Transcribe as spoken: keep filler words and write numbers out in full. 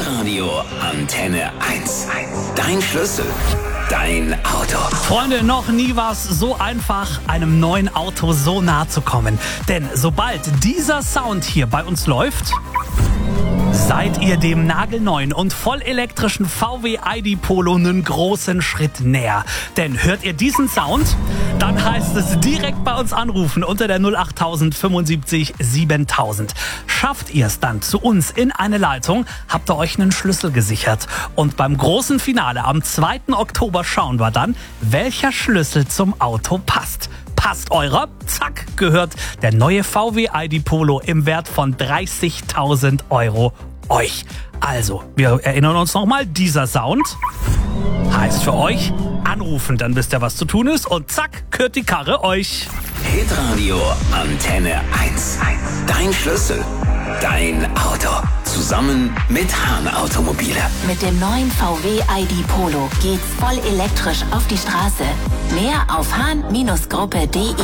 Hitradio Antenne eins. Dein Schlüssel, dein Auto. Freunde, noch nie war es so einfach, einem neuen Auto so nah zu kommen. Denn sobald dieser Sound hier bei uns läuft, seid ihr dem nagelneuen und vollelektrischen V W I D Polo einen großen Schritt näher. Denn hört ihr diesen Sound, dann heißt es direkt bei uns anrufen unter der null acht null null fünfundsiebzig siebentausend. Schafft ihr es dann zu uns in eine Leitung, habt ihr euch einen Schlüssel gesichert. Und beim großen Finale am zweiten Oktober schauen wir dann, welcher Schlüssel zum Auto passt. Passt eurer? Zack, gehört der neue V W I D Polo im Wert von dreißigtausend Euro euch. Also, wir erinnern uns nochmal, dieser Sound heißt für euch anrufen, dann wisst ihr, was zu tun ist und zack, gehört die Karre euch. Hitradio Antenne eins. Dein Schlüssel, dein Auto. Zusammen mit Hahn Automobile. Mit dem neuen V W I D Polo geht's voll elektrisch auf die Straße. Mehr auf hahn Gruppe punkt de.